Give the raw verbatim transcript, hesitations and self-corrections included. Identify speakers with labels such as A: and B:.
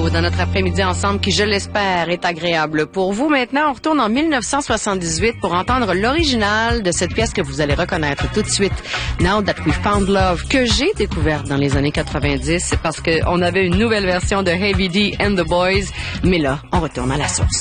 A: Go dans notre après-midi ensemble qui, je l'espère, est agréable pour vous. Maintenant, on retourne en mille neuf cent soixante-dix-huit pour entendre l'original de cette pièce que vous allez reconnaître tout de suite, Now That We Found Love, que j'ai découverte dans les années quatre-vingt-dix parce qu'on avait une nouvelle version de Heavy D and the Boys. Mais là, on retourne à la source.